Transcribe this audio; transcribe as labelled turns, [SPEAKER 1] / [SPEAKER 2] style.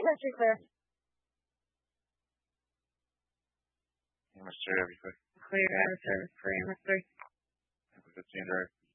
[SPEAKER 1] Mr. Clear.
[SPEAKER 2] Amherst 3, everything.
[SPEAKER 1] Clear out of service for Amherst 3.
[SPEAKER 2] Number 15 direct.